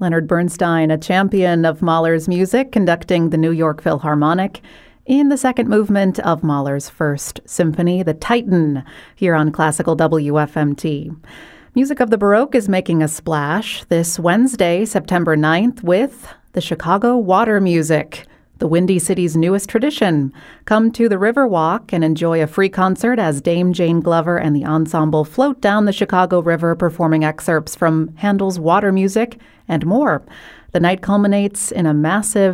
Leonard Bernstein, a champion of Mahler's music, conducting the New York Philharmonic in the second movement of Mahler's First Symphony, the Titan, here on Classical WFMT. Music of the Baroque is making a splash this Wednesday, September 9th, with the Chicago Water Music, the Windy City's newest tradition. Come to the Riverwalk and enjoy a free concert as Dame Jane Glover and the ensemble float down the Chicago River, performing excerpts from Handel's Water Music and more. The night culminates in a massive